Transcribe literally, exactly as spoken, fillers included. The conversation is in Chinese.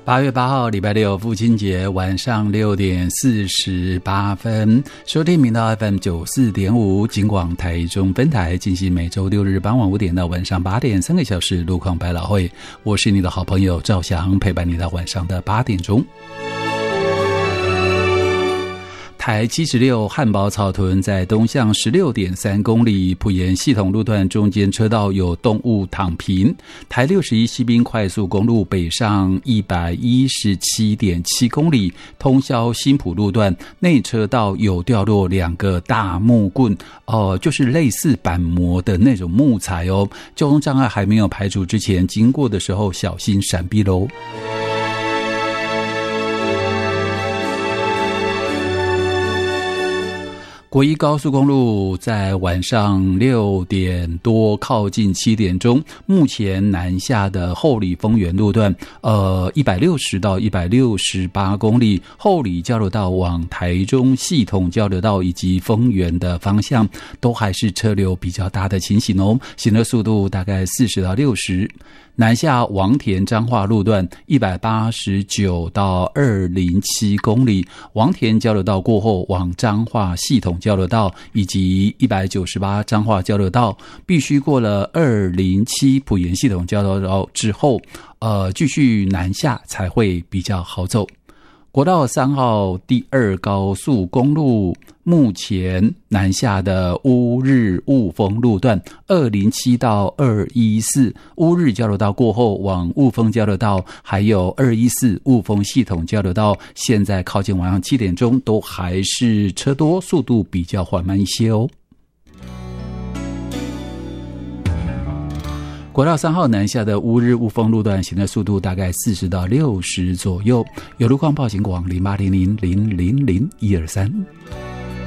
八月八号礼拜六父亲节晚上六点四十八分，收听频道 F M 九十四点五警广台中分台，进行每周六日傍晚五点到晚上八点三个小时路况百老汇。我是你的好朋友赵翔，陪伴你到晚上的八点钟。台七十六汉宝草屯在东向 十六点三公里，埔盐系统路段中间车道有动物躺平。台六十一西滨快速公路北上 一百一十七点七公里，通霄新埔路段内车道有掉落两个大木棍，呃，就是类似板模的那种木材哦。交通障碍还没有排除之前，经过的时候小心闪避喽。国一高速公路在晚上六点多靠近七点钟，目前南下的后里丰原路段，呃，一百六十到一百六十八公里，后里交流道往台中系统交流道以及丰原的方向，都还是车流比较大的情形哦，行车速度大概四十到六十。南下王田彰化路段一百八十九到二零七公里，王田交流道过后往彰化系统交流道以及一百九十八彰化交流道，必须过了二零七埔盐系统交流道之后，呃，继续南下才会比较好走。国道三号第二高速公路目前南下的乌日雾峰路段二零七到二一四，乌日交流道过后往雾峰交流道还有二一四雾峰系统交流道，现在靠近晚上七点钟都还是车多，速度比较缓慢一些哦。国道三号南下的乌日雾峰路段行的速度大概四十到六十左右，有路况报警广零八零零零零零一二三。